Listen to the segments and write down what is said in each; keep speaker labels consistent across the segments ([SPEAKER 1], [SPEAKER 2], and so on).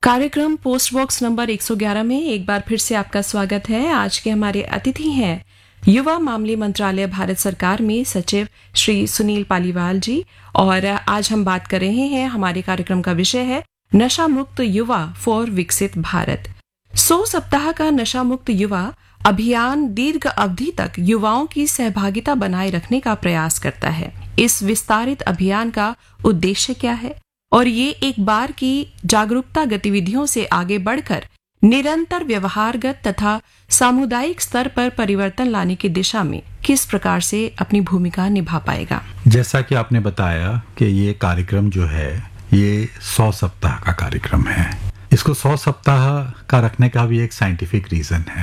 [SPEAKER 1] कार्यक्रम post box number 111 में एक बार फिर से आपका स्वागत है। आज के हमारे अतिथि हैं युवा मामले मंत्रालय भारत सरकार में सचिव श्री सुनील पालीवाल जी, और आज हम बात कर रहे हैं, हमारे कार्यक्रम का विषय है नशा मुक्त युवा फॉर विकसित भारत। 100 सप्ताह का नशा मुक्त युवा अभियान दीर्घ अवधि तक युवाओं की सहभागिता बनाए रखने का प्रयास करता है। इस विस्तारित अभियान का उद्देश्य क्या है और ये एक बार की जागरूकता गतिविधियों से आगे बढ़कर निरंतर व्यवहारगत तथा सामुदायिक स्तर पर परिवर्तन लाने की दिशा में किस प्रकार से अपनी भूमिका निभा पाएगा।
[SPEAKER 2] जैसा कि आपने बताया कि ये कार्यक्रम जो है ये 100 सप्ताह का कार्यक्रम है। इसको 100 सप्ताह का रखने का भी एक साइंटिफिक रीजन है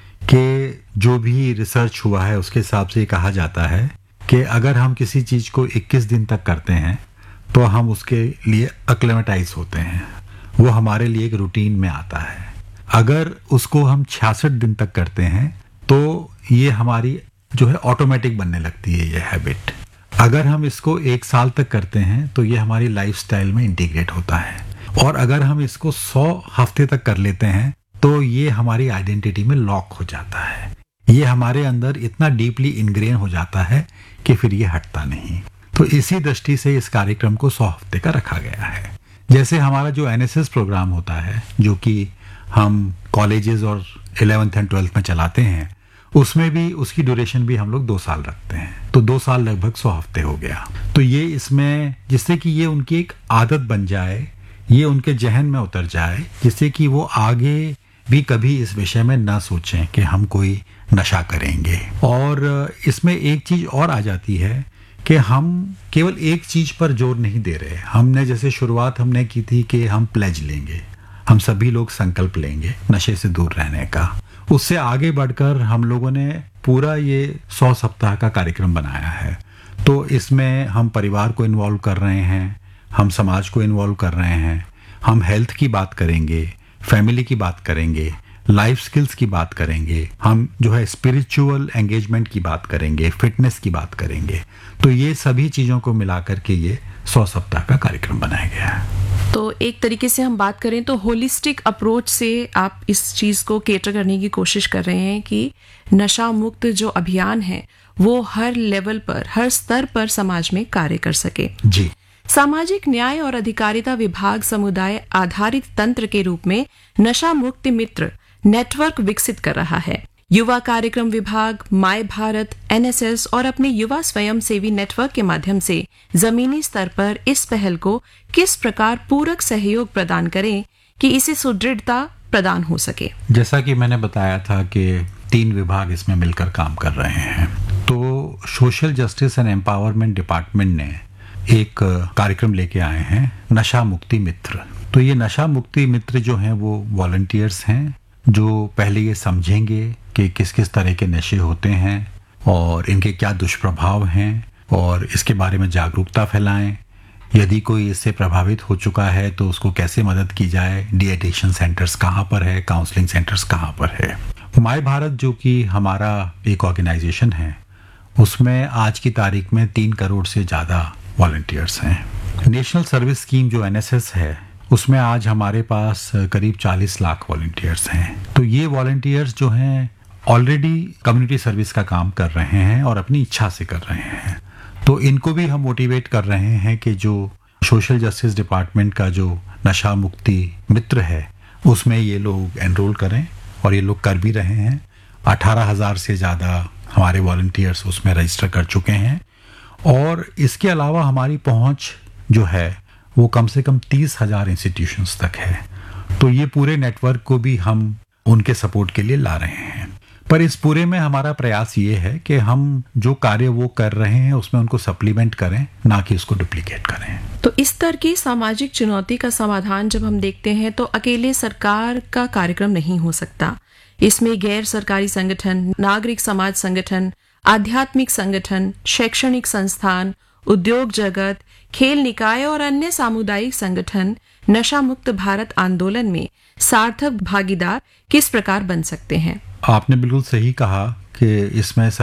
[SPEAKER 2] कि जो भी रिसर्च हुआ है उसके हिसाब से ये कहा जाता है कि अगर हम किसी चीज को 21 दिन तक करते हैं तो हम उसके लिए एक्लेमेटाइज होते हैं, वो हमारे लिए एक रूटीन में आता है। अगर उसको हम 66 दिन तक करते हैं तो ये हमारी जो है ऑटोमेटिक बनने लगती है ये हैबिट। अगर हम इसको 1 साल तक करते हैं तो ये हमारी लाइफस्टाइल में इंटीग्रेट होता है, और अगर हम इसको 100 हफ्ते तक कर लेते हैं तो ये हमारी आइडेंटिटी में लॉक हो जाता है। ये हमारे अंदर इतना डीपली इनग्रेन हो जाता है कि फिर ये हटता नहीं। तो इसी दृष्टि से इस कार्यक्रम को 100 हफ्ते का रखा गया है। जैसे हमारा जो एनएसएस प्रोग्राम होता है जो कि हम कॉलेजेस और 11th एंड 12th में चलाते हैं, उसमें भी उसकी ड्यूरेशन भी हम लोग 2 साल रखते हैं, तो 2 साल लगभग 100 हफ्ते हो गया। तो ये इसमें जिससे कि ये उनकी एक आदत बन जाए, ये उनके जहन में उतर जाए, जिससे कि वो आगे भी कभी इस विषय में ना सोचें कि हम कोई नशा करेंगे। और इसमें एक चीज और आ जाती है कि हम केवल एक चीज पर जोर नहीं दे रहे। हमने जैसे शुरुआत हमने की थी कि हम प्लेज लेंगे, हम सभी लोग संकल्प लेंगे नशे से दूर रहने का। उससे आगे बढ़कर हम लोगों ने पूरा ये 100 सप्ताह का कार्यक्रम बनाया है। तो इसमें हम परिवार को इन्वॉल्व कर रहे हैं, हम समाज को इन्वॉल्व कर रहे हैं, हम हेल्थ की बात करेंगे, फैमिली की बात करेंगे, लाइफ स्किल्स की बात करेंगे, हम जो है स्पिरिचुअल एंगेजमेंट की बात करेंगे, फिटनेस की बात करेंगे। तो ये सभी चीजों को मिलाकर के ये 100 सप्ताह का कार्यक्रम बनाया गया है।
[SPEAKER 1] तो एक तरीके से हम बात करें तो होलिस्टिक अप्रोच से आप इस चीज को केटर करने की कोशिश कर रहे हैं कि नशा मुक्त जो अभियान है वो हर लेवल पर, हर स्तर पर समाज में कार्य कर सके।
[SPEAKER 2] जी।
[SPEAKER 1] सामाजिक न्याय और अधिकारिता विभाग समुदाय आधारित तंत्र के रूप में नशा मुक्ति मित्र नेटवर्क विकसित कर रहा है। युवा कार्यक्रम विभाग, माय भारत, एनएसएस और अपने युवा स्वयं सेवी नेटवर्क के माध्यम से जमीनी स्तर पर इस पहल को किस प्रकार पूरक सहयोग प्रदान करें कि इसे सुदृढ़ता प्रदान हो सके।
[SPEAKER 2] जैसा कि मैंने बताया था कि 3 विभाग इसमें मिलकर काम कर रहे हैं। तो social justice and empowerment department ने एक कार्यक्रम लेके आए हैं, नशा मुक्ति मित्र। तो ये नशा मुक्ति मित्र जो हैं वो वॉलंटियर्स हैं जो पहले ये समझेंगे कि किस किस तरह के नशे होते हैं और इनके क्या दुष्प्रभाव हैं, और इसके बारे में जागरूकता फैलाएं। यदि कोई इससे प्रभावित हो चुका है तो उसको कैसे मदद की जाए, डी एडिक्शन सेंटर्स कहाँ पर है, काउंसलिंग सेंटर्स कहाँ पर है। माय भारत जो कि हमारा एक ऑर्गेनाइजेशन है, उसमें आज की तारीख में 3 करोड़ से ज़्यादा वॉलंटियर्स हैं। नेशनल सर्विस स्कीम जो एनएसएस है, उसमें आज हमारे पास करीब 40 लाख वॉलंटियर्स हैं। तो ये वॉलंटियर्स जो हैं ऑलरेडी कम्युनिटी सर्विस का काम कर रहे हैं और अपनी इच्छा से कर रहे हैं। तो इनको भी हम मोटिवेट कर रहे हैं कि जो सोशल जस्टिस डिपार्टमेंट का जो नशा मुक्ति मित्र है उसमें ये लोग एनरोल करें, और ये लोग कर भी रहे हैं। 18,000 से ज़्यादा हमारे वॉलंटियर्स उसमें रजिस्टर कर चुके हैं। और इसके अलावा हमारी पहुंच जो है वो कम से कम 30,000 इंस्टीट्यूशंस तक है। तो ये पूरे नेटवर्क को भी हम उनके सपोर्ट के लिए ला रहे हैं। पर इस पूरे में हमारा प्रयास ये है कि हम जो कार्य वो कर रहे हैं उसमें उनको सप्लीमेंट करें, ना कि उसको डुप्लीकेट करें।
[SPEAKER 1] तो इस स्तर की सामाजिक चुनौती का समाधान जब हम देखते हैं तो अकेले सरकार का कार्यक्रम नहीं हो सकता। इसमें गैर सरकारी संगठन, नागरिक समाज संगठन, आध्यात्मिक संगठन, शैक्षणिक संस्थान, उद्योग जगत, खेल निकाय और अन्य सामुदायिक संगठन नशा मुक्त भारत आंदोलन में सार्थक भागीदार किस प्रकार बन सकते हैं।
[SPEAKER 2] आपने बिल्कुल सही कहा कि इसमें